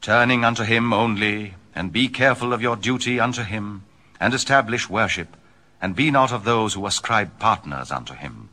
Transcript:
turning unto him only, and be careful of your duty unto him, and establish worship, and be not of those who ascribe partners unto him.